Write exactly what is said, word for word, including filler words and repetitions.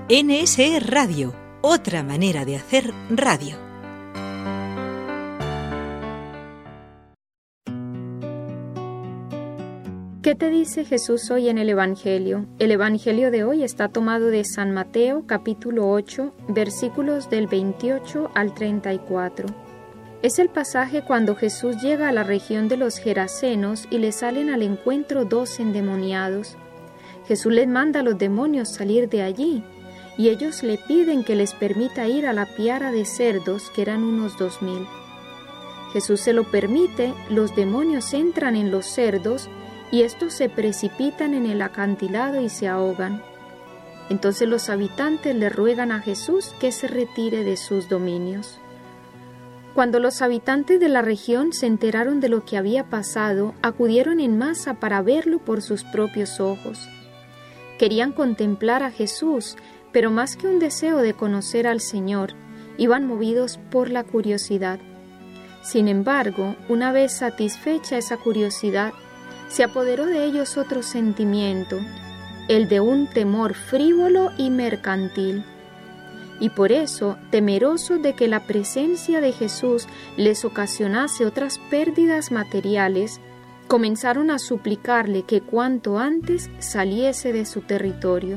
N S E Radio, otra manera de hacer radio. ¿Qué te dice Jesús hoy en el Evangelio? El Evangelio de hoy está tomado de San Mateo, capítulo ocho, versículos del veintiocho al treinta y cuatro. Es el pasaje cuando Jesús llega a la región de los Gerasenos y le salen al encuentro dos endemoniados. Jesús les manda a los demonios salir de allí, y ellos le piden que les permita ir a la piara de cerdos, que eran unos dos mil. Jesús se lo permite, los demonios entran en los cerdos, y estos se precipitan en el acantilado y se ahogan. Entonces los habitantes le ruegan a Jesús que se retire de sus dominios. Cuando los habitantes de la región se enteraron de lo que había pasado, acudieron en masa para verlo por sus propios ojos. Querían contemplar a Jesús, pero más que un deseo de conocer al Señor, iban movidos por la curiosidad. Sin embargo, una vez satisfecha esa curiosidad, se apoderó de ellos otro sentimiento, el de un temor frívolo y mercantil. Y por eso, temerosos de que la presencia de Jesús les ocasionase otras pérdidas materiales, comenzaron a suplicarle que cuanto antes saliese de su territorio.